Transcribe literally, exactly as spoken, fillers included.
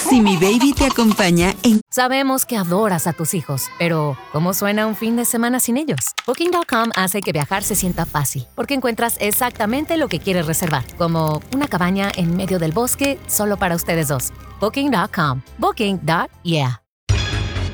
Si mi baby te acompaña en... Sabemos que adoras a tus hijos, pero ¿cómo suena un fin de semana sin ellos? Booking punto com hace que viajar se sienta fácil, porque encuentras exactamente lo que quieres reservar, como una cabaña en medio del bosque solo para ustedes dos. Booking punto com. Booking. Yeah.